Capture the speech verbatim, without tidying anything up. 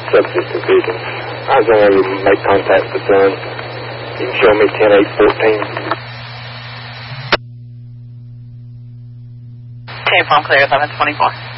subsystem vision. I was going to make contact with the sun. You can show me ten eight fourteen. Okay, phone clear, eleven twenty-four.